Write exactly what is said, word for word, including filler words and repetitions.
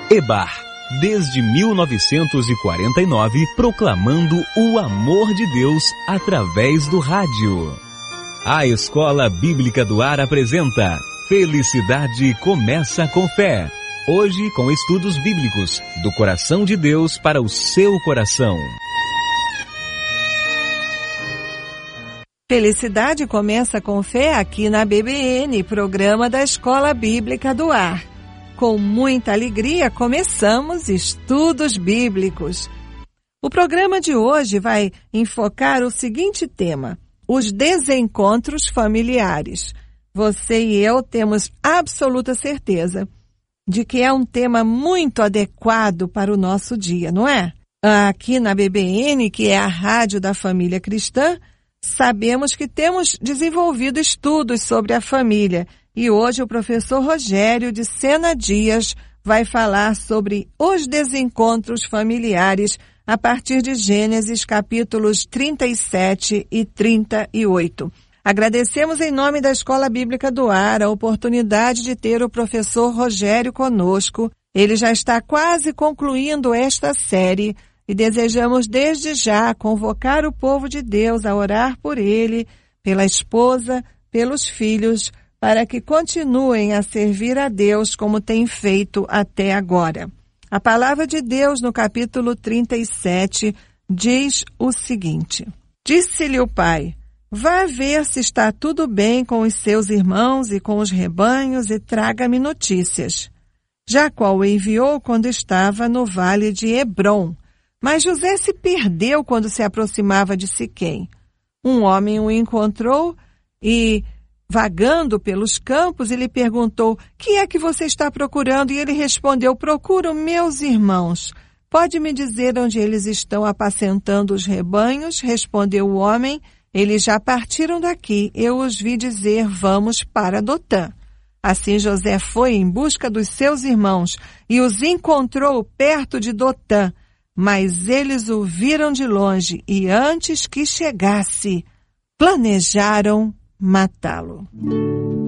EBAR, desde mil novecentos e quarenta e nove, proclamando o amor de Deus através do rádio. A Escola Bíblica do Ar apresenta Felicidade Começa com Fé. Hoje com estudos bíblicos, do coração de Deus para o seu coração. Felicidade Começa com Fé aqui na B B N, programa da Escola Bíblica do Ar. Com muita alegria, começamos estudos bíblicos. O programa de hoje vai enfocar o seguinte tema: os desencontros familiares. Você e eu temos absoluta certeza de que é um tema muito adequado para o nosso dia, não é? Aqui na B B N, que é a rádio da família cristã, sabemos que temos desenvolvido estudos sobre a família e hoje o professor Rogério de Sena Dias vai falar sobre os desencontros familiares a partir de Gênesis capítulos trinta e sete e trinta e oito. Agradecemos em nome da Escola Bíblica do Ar a oportunidade de ter o professor Rogério conosco. Ele já está quase concluindo esta série e desejamos desde já convocar o povo de Deus a orar por ele, pela esposa, pelos filhos, para que continuem a servir a Deus como tem feito até agora. A palavra de Deus no capítulo trinta e sete diz o seguinte: Disse-lhe o pai: vá ver se está tudo bem com os seus irmãos e com os rebanhos e traga-me notícias. Jacó o enviou quando estava no vale de Hebrom, mas José se perdeu quando se aproximava de Siquém. Um homem o encontrou e, vagando pelos campos, ele perguntou: que é que você está procurando? E ele respondeu: procuro meus irmãos. Pode me dizer onde eles estão apacentando os rebanhos? Respondeu o homem: eles já partiram daqui, eu os vi dizer, vamos para Dotã. Assim José foi em busca dos seus irmãos e os encontrou perto de Dotã, mas eles o viram de longe e antes que chegasse, planejaram matá-lo.